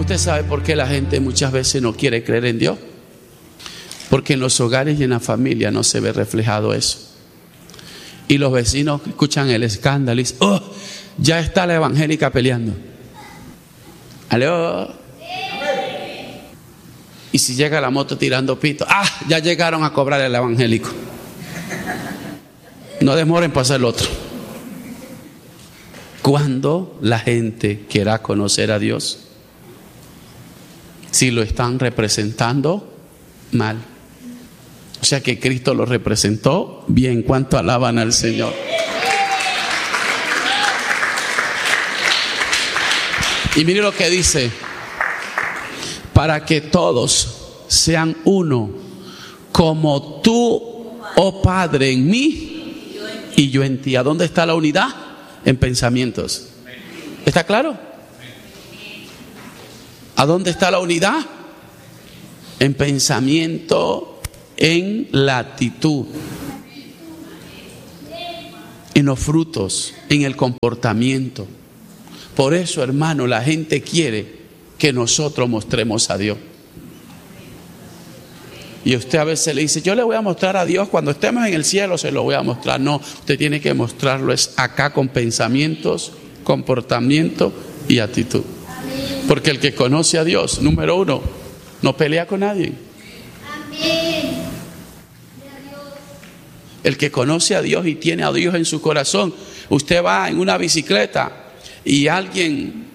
¿Usted sabe por qué la gente muchas veces no quiere creer en Dios? Porque en los hogares y en la familia no se ve reflejado eso. Y los vecinos escuchan el escándalo y dicen: ¡oh! Ya está la evangélica peleando. ¿Aló? Y si llega la moto tirando pito: ¡ah! Ya llegaron a cobrar el evangélico. No demoren para hacer el otro. ¿Cuándo la gente quiera conocer a Dios? Si lo están representando mal. O sea que Cristo lo representó bien. ¿Cuánto alaban al Señor? Y mire lo que dice: para que todos sean uno, como tú, oh Padre, en mí y yo en ti. ¿A dónde está la unidad? En pensamientos. ¿Está claro? ¿A dónde está la unidad? En pensamiento, en la actitud, en los frutos, en el comportamiento. Por eso, hermano, la gente quiere que nosotros mostremos a Dios. Y usted a veces le dice: yo le voy a mostrar a Dios cuando estemos en el cielo, se lo voy a mostrar. No, usted tiene que mostrarlo es acá, con pensamientos, comportamiento y actitud. Porque el que conoce a Dios, número uno, no pelea con nadie. El que conoce a Dios y tiene a Dios en su corazón. Usted va en una bicicleta y alguien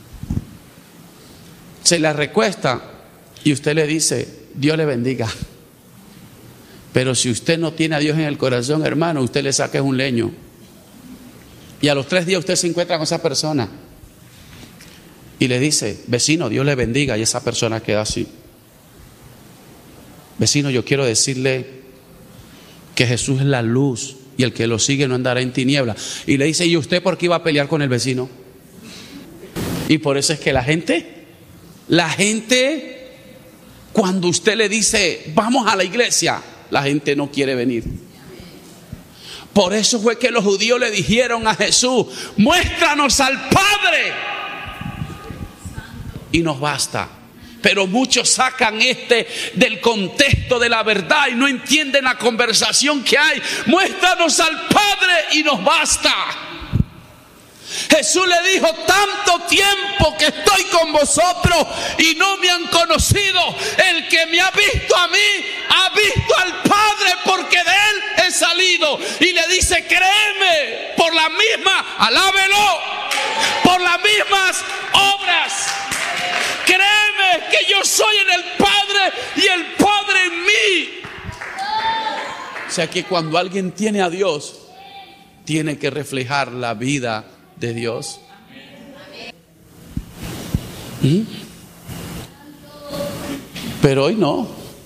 se la recuesta y usted le dice: Dios le bendiga. Pero si usted no tiene a Dios en el corazón, hermano, usted le saca un leño. Y a los 3 días usted se encuentra con esa persona y le dice: vecino, Dios le bendiga. Y esa persona queda así: vecino, yo quiero decirle que Jesús es la luz y el que lo sigue no andará en tinieblas. Y le dice: ¿y usted por qué iba a pelear con el vecino? Y por eso es que la gente, cuando usted le dice: vamos a la iglesia, la gente no quiere venir. Por eso fue que los judíos le dijeron a Jesús: muéstranos al Padre y nos basta. Pero muchos sacan del contexto de la verdad y no entienden la conversación que hay. Muéstranos al Padre y nos basta. Jesús le dijo: tanto tiempo que estoy con vosotros y no me han conocido. El que me ha visto a mí ha visto al Padre, porque de él he salido. Y le dice: créeme, por la misma, alábelo, por las mismas obras. Créeme que yo soy en el Padre y el Padre en mí. O sea que cuando alguien tiene a Dios, tiene que reflejar la vida de Dios. Pero hoy no.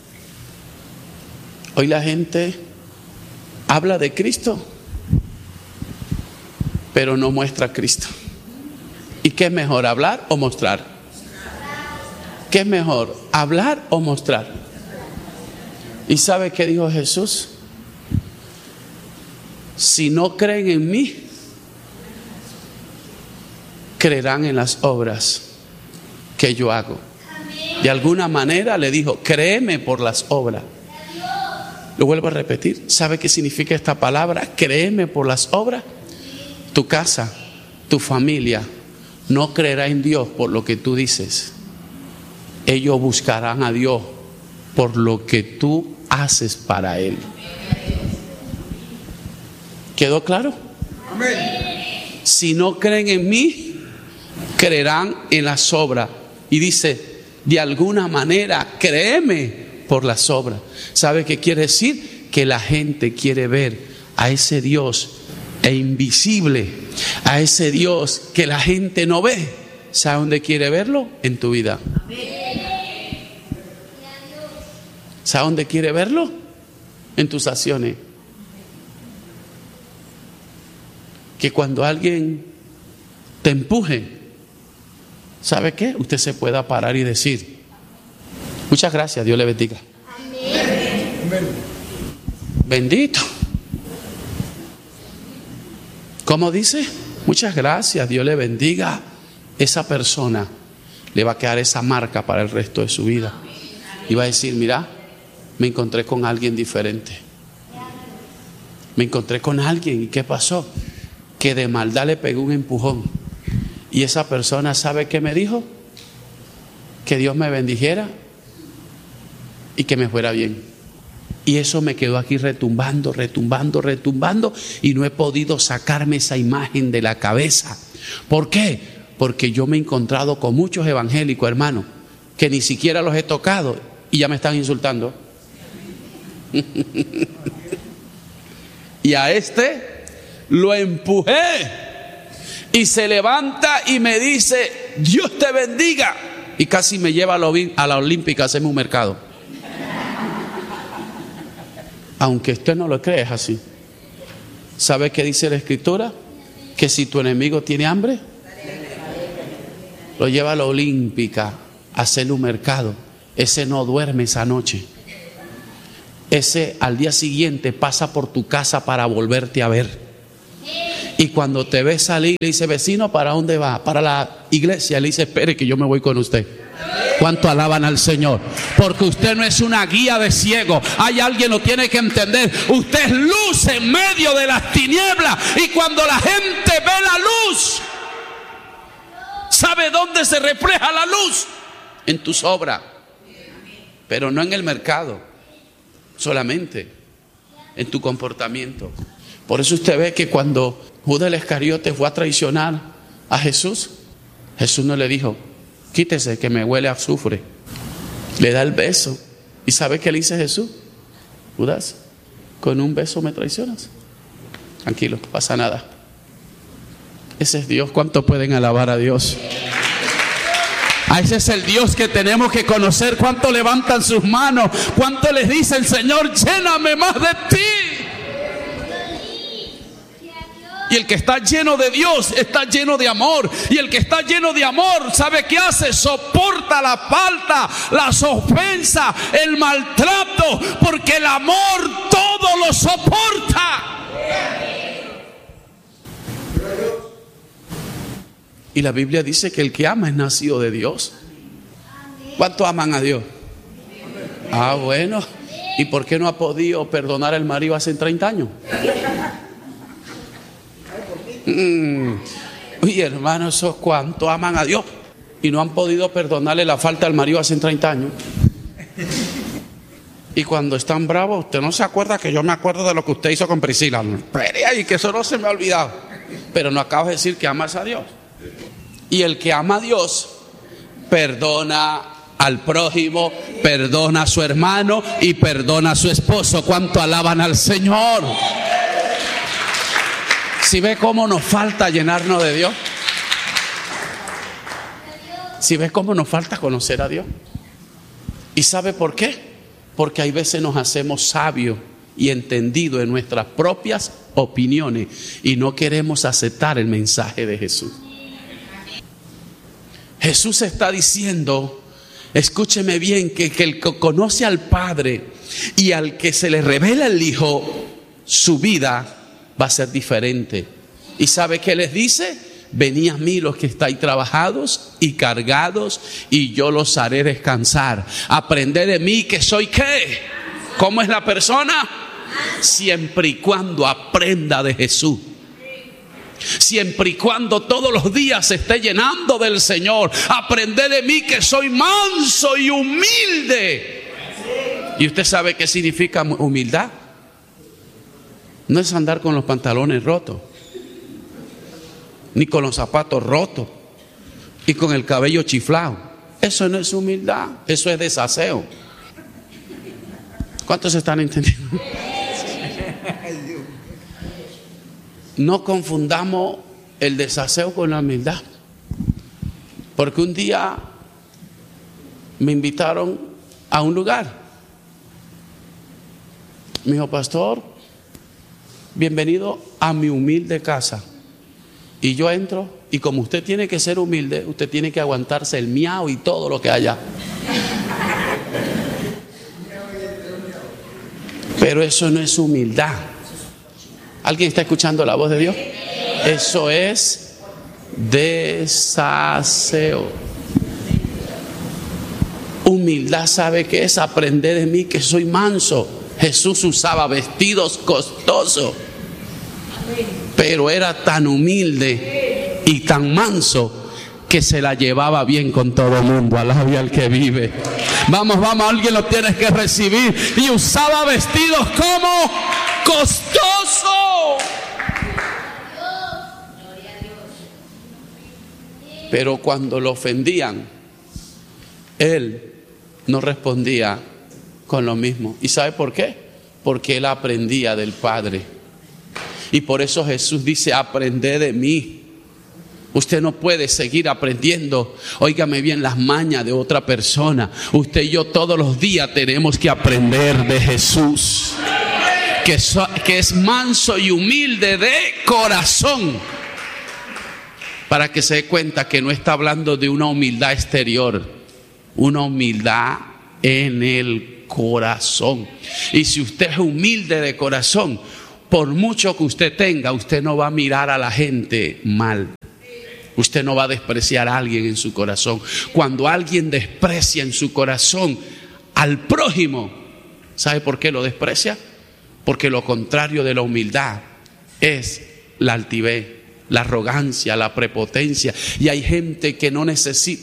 Hoy la gente habla de Cristo, pero no muestra a Cristo. ¿Y qué es mejor, hablar o mostrar? ¿Qué es mejor, hablar o mostrar? ¿Y sabe qué dijo Jesús? Si no creen en mí, creerán en las obras que yo hago. De alguna manera le dijo: créeme por las obras. Lo vuelvo a repetir. ¿Sabe qué significa esta palabra? Créeme por las obras. Tu casa, tu familia no creerá en Dios por lo que tú dices. Ellos buscarán a Dios por lo que tú haces para Él. ¿Quedó claro? Amén. Si no creen en mí, creerán en las obras. Y dice: de alguna manera, créeme por las obras. ¿Sabe qué quiere decir? Que la gente quiere ver a ese Dios invisible, a ese Dios que la gente no ve. ¿Sabe dónde quiere verlo? En tu vida. ¿Sabe dónde quiere verlo? En tus acciones. Que cuando alguien te empuje, ¿sabe qué? Usted se pueda parar y decir: muchas gracias, Dios le bendiga. Amén. Bendito. ¿Cómo dice? Muchas gracias, Dios le bendiga. Esa persona le va a quedar esa marca para el resto de su vida. Y va a decir, mira, me encontré con alguien diferente. Me encontré con alguien, ¿y qué pasó? Que de maldad le pegó un empujón. Y esa persona, ¿sabe qué me dijo? Que Dios me bendijera y que me fuera bien. Y eso me quedó aquí retumbando, y no he podido sacarme esa imagen de la cabeza. ¿Por qué? Porque yo me he encontrado con muchos evangélicos, hermano, que ni siquiera los he tocado y ya me están insultando. Y a este lo empujé y se levanta y me dice, Dios te bendiga, y casi me lleva a la Olímpica a hacerme un mercado. Aunque usted no lo cree, es así. ¿Sabe qué dice la Escritura? Que si tu enemigo tiene hambre, lo lleva a la Olímpica a hacerle un mercado. Ese no duerme esa noche. Ese al día siguiente pasa por tu casa para volverte a ver. Y cuando te ve salir, le dice, vecino, ¿para dónde va? Para la iglesia. Le dice, espere que yo me voy con usted. ¿Cuánto alaban al Señor? Porque usted no es una guía de ciego. Hay alguien lo tiene que entender. Usted es luz en medio de las tinieblas. Y cuando la gente ve la luz, ¿sabe dónde se refleja la luz? En tus obras. Pero no en el mercado solamente, en tu comportamiento. Por eso usted ve que cuando Judas el Iscariote fue a traicionar a Jesús, Jesús no le dijo, quítese que me huele a azufre. Le da el beso. ¿Y sabe qué le dice Jesús? Judas, con un beso me traicionas. Tranquilo, no pasa nada. Ese es Dios. ¿Cuánto pueden alabar a Dios? A ese es el Dios que tenemos que conocer. ¿Cuánto levantan sus manos? ¿Cuánto les dicen, Señor, lléname más de ti? Y el que está lleno de Dios está lleno de amor. Y el que está lleno de amor, ¿sabe qué hace? Soporta la falta, las ofensas, el maltrato, porque el amor todo lo soporta. Y la Biblia dice que el que ama es nacido de Dios. ¿Cuánto aman a Dios? Ah, bueno. ¿Y por qué no ha podido perdonar al marido hace 30 años? Uy, hermano, esos cuánto aman a Dios y no han podido perdonarle la falta al marido hace 30 años. Y cuando están bravos, usted no se acuerda que yo me acuerdo de lo que usted hizo con Priscila. Y que eso no se me ha olvidado. Pero no acabas de decir que amas a Dios. Y el que ama a Dios perdona al prójimo, perdona a su hermano y perdona a su esposo. ¿Cuánto alaban al Señor? Si ve cómo nos falta llenarnos de Dios. Si ve cómo nos falta conocer a Dios. ¿Y sabe por qué? Porque hay veces nos hacemos sabios y entendidos en nuestras propias opiniones y no queremos aceptar el mensaje de Jesús. Jesús está diciendo, escúcheme bien, que el que conoce al Padre y al que se le revela el Hijo, su vida va a ser diferente. ¿Y sabe qué les dice? Venid a mí los que estáis trabajados y cargados, y yo los haré descansar. Aprended de mí que soy ¿qué? ¿Cómo es la persona? Siempre y cuando aprenda de Jesús. Siempre y cuando todos los días se esté llenando del Señor. Aprended de mí que soy manso y humilde. ¿Y usted sabe qué significa humildad? No es andar con los pantalones rotos, ni con los zapatos rotos, y con el cabello chiflado. Eso no es humildad, eso es desaseo. ¿Cuántos están entendiendo? No confundamos el desaseo con la humildad. Porque un día me invitaron a un lugar. Me dijo, pastor, bienvenido a mi humilde casa. Y yo entro, y como usted tiene que ser humilde, usted tiene que aguantarse el miau y todo lo que haya. Pero eso no es humildad. ¿Alguien está escuchando la voz de Dios? Eso es desaseo. humildad, ¿sabe qué es? Aprender de mí que soy manso. Jesús usaba vestidos costosos, pero era tan humilde y tan manso que se la llevaba bien con todo el mundo. Alabe al que vive. Vamos, alguien lo tienes que recibir. Y usaba vestidos como costosos. Pero cuando lo ofendían, él no respondía con lo mismo. ¿Y sabe por qué? Porque él aprendía del Padre. Y por eso Jesús dice: aprended de mí. Usted no puede seguir aprendiendo, óigame bien, las mañas de otra persona. Usted y yo todos los días tenemos que aprender de Jesús, que es manso y humilde de corazón, para que se dé cuenta que no está hablando de una humildad exterior, una humildad en el corazón. Y si usted es humilde de corazón, por mucho que usted tenga, usted no va a mirar a la gente mal. Usted no va a despreciar a alguien en su corazón. Cuando alguien desprecia en su corazón al prójimo, ¿sabe por qué lo desprecia? Porque lo contrario de la humildad es la altivez, la arrogancia, la prepotencia. Y hay gente que no necesita